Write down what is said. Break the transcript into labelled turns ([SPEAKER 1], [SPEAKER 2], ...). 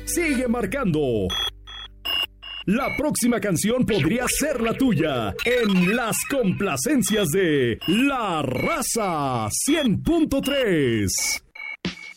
[SPEAKER 1] sigue marcando. La próxima canción podría ser la tuya en las complacencias de La Raza 100.3.